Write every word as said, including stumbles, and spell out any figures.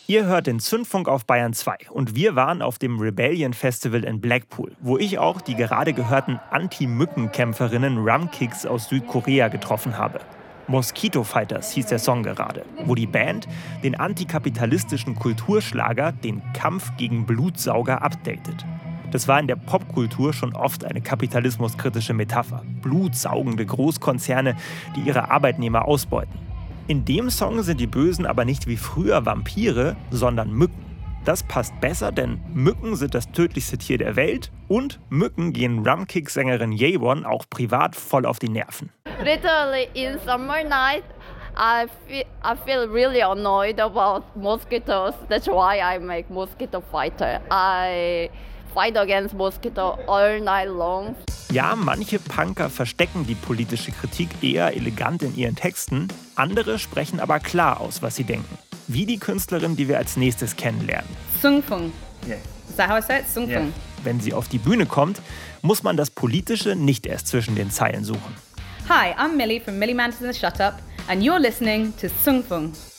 Ihr hört den Zündfunk auf Bayern zwei und wir waren auf dem Rebellion Festival in Blackpool, wo ich auch die gerade gehörten Anti-Mücken-Kämpferinnen Rumkicks aus Südkorea getroffen habe. Mosquito Fighters hieß der Song gerade, wo die Band den antikapitalistischen Kulturschlager Den Kampf gegen Blutsauger updatet. Das war in der Popkultur schon oft eine kapitalismuskritische Metapher. Blutsaugende Großkonzerne, die ihre Arbeitnehmer ausbeuten. In dem Song sind die Bösen aber nicht wie früher Vampire, sondern Mücken. Das passt besser, denn Mücken sind das tödlichste Tier der Welt und Mücken gehen Rumkick-Sängerin Yewon auch privat voll auf die Nerven. Literally in summer night, I feel, I feel really annoyed about mosquitoes. That's why I make Mosquito Fighter. I fight against mosquito all night long. Ja, manche Punker verstecken die politische Kritik eher elegant in ihren Texten, andere sprechen aber klar aus, was sie denken. Wie die Künstlerin, die wir als nächstes kennenlernen. Sungfung. Yeah. Is that how I say it? Sungfung. Yeah. Wenn sie auf die Bühne kommt, muss man das Politische nicht erst zwischen den Zeilen suchen. Hi, I'm Millie from Millie Mantis and the Shut Up, and you're listening to Sungfung.